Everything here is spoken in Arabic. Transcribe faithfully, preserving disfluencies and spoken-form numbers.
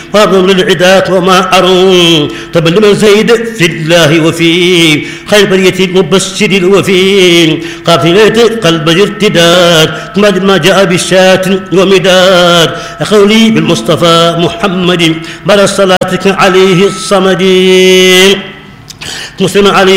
وأرض للعداة وما أرون طب لمن زيد في الله وفي خير برية المبشر الوفي قافلة قلب ارتداد ما جاء بالشاة ومداد قولي بالمصطفى محمد بل صلاتك عليه الصمد مسلم عليه